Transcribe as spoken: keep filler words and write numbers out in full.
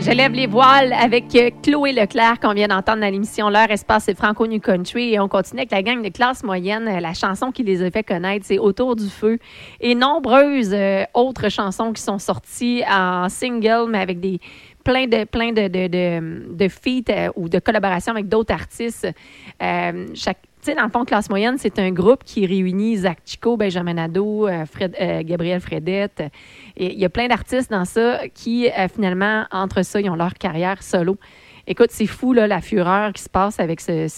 Je lève les voiles avec Chloé Leclerc qu'on vient d'entendre dans l'émission L'heure espace et Franco New Country et on continue avec la gang de classe moyenne. La chanson qui les a fait connaître, c'est Autour du feu et nombreuses euh, autres chansons qui sont sorties en single mais avec des plein de plein de de de, de feats euh, ou de collaborations avec d'autres artistes. Euh, chaque Tu sais, dans le fond, Classe moyenne, c'est un groupe qui réunit Zach Chico, Benjamin Nadeau, euh, Fred, euh, Gabriel Fredette. Et il y a plein d'artistes dans ça qui, euh, finalement, entre ça, ils ont leur carrière solo. Écoute, c'est fou, là, la fureur qui se passe avec ce,